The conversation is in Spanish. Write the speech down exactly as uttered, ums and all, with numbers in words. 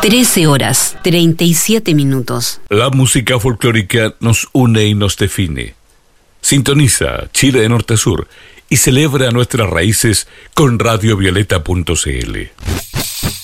trece horas, treinta y siete minutos. La música folclórica nos une y nos define. Sintoniza Chile de norte a sur y celebra nuestras raíces con radio violeta punto c l.